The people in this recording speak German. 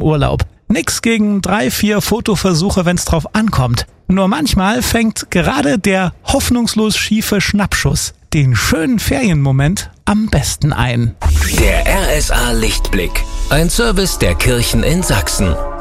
im Urlaub. Nix gegen 3-4 Fotoversuche, wenn's drauf ankommt. Nur manchmal fängt gerade der hoffnungslos schiefe Schnappschuss den schönen Ferienmoment am besten ein. Der RSA Lichtblick. Ein Service der Kirchen in Sachsen.